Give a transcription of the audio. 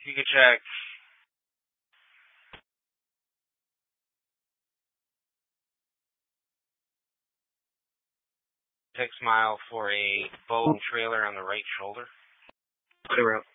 You can check 6 mile for a boat and trailer on the right shoulder. Clear out.